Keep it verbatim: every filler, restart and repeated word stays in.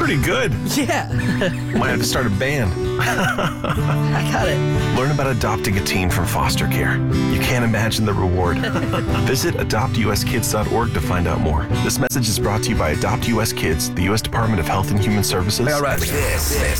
pretty good. Yeah. Might have to start a band. I got it. Learn about adopting a teen from foster care. You can't imagine the reward. Visit adopt u s kids dot org to find out more. This message is brought to you by Adopt U S Kids, the U S Department of Health and Human Services. All right. This, this